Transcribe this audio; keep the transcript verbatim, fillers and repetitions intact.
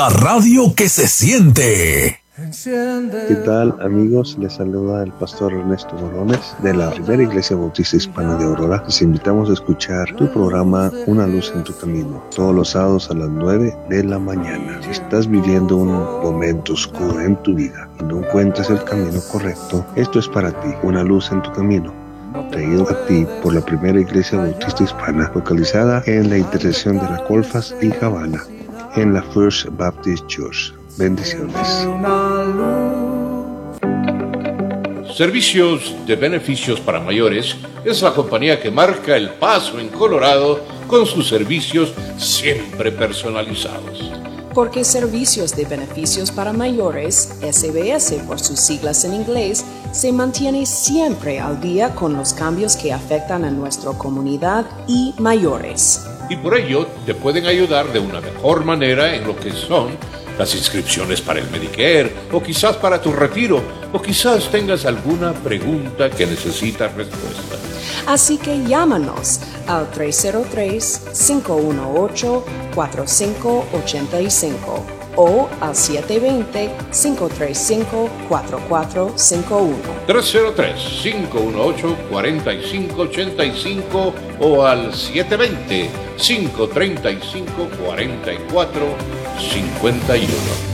La radio que se siente. ¿Qué tal, amigos? Les saluda el pastor Ernesto Morones de la Primera Iglesia Bautista Hispana de Aurora. Les invitamos a escuchar tu programa Una Luz en tu Camino, todos los sábados a las nueve de la mañana. Si estás viviendo un momento oscuro en tu vida y no encuentras el camino correcto, esto es para ti, Una Luz en tu Camino, traído a ti por la Primera Iglesia Bautista Hispana, localizada en la intersección de la Colfas y Havana, en la First Baptist Church. Bendiciones. Servicios de Beneficios para Mayores es la compañía que marca el paso en Colorado con sus servicios siempre personalizados. Porque Servicios de Beneficios para Mayores, S B S por sus siglas en inglés, se mantiene siempre al día con los cambios que afectan a nuestra comunidad y mayores. Y por ello te pueden ayudar de una mejor manera en lo que son las inscripciones para el Medicare, o quizás para tu retiro, o quizás tengas alguna pregunta que necesita respuesta. Así que llámanos al tres cero tres, cinco uno ocho, cuatro cinco ocho cinco o al siete dos cero, cinco tres cinco, cuatro cuatro cinco uno. tres cero tres, cinco uno ocho, cuatro cinco ocho cinco o al siete dos cero, cinco tres cinco, cuatro cuatro cinco uno.